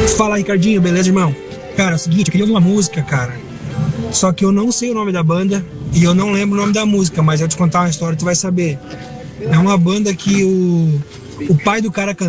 Fala, Ricardinho, beleza, irmão? Cara, é o seguinte, eu queria ouvir uma música, cara. Só que eu não sei o nome da banda e eu não lembro o nome da música, mas eu te contar uma história, tu vai saber. É uma banda que o pai do cara